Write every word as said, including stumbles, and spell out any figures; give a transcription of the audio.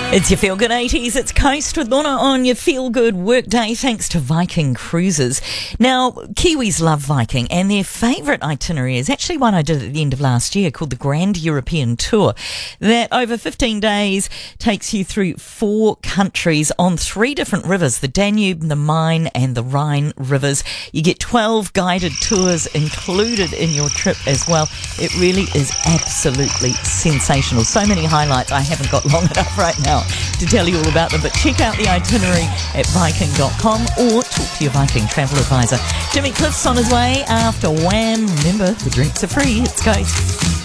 It's your Feel Good eighties. It's Coast with Lorna on your Feel Good workday, thanks to Viking Cruises. Now, Kiwis love Viking, and their favourite itinerary is actually one I did at the end of last year called the Grand European Tour, that over fifteen days takes you through four countries on three different rivers, the Danube, the Main and the Rhine rivers. You get twelve guided tours included in your trip as well. It really is absolutely sensational. So many highlights. I haven't got long enough right now to tell you all about them, but check out the itinerary at viking dot com or talk to your Viking travel advisor. Jimmy Cliff's on his way after Wham. Remember, the drinks are free. It's Coast.